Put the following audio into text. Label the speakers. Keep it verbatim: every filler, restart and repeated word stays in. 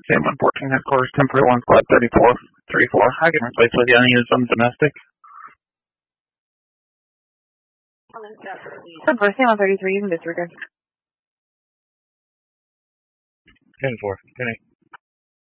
Speaker 1: Same one fourteen headquarters, temporary one flight thirty-four thirty-four. I can replace with you. I need some domestic.
Speaker 2: Temporary, same one thirty-three, you can disregard.
Speaker 3: ten four, ten eight.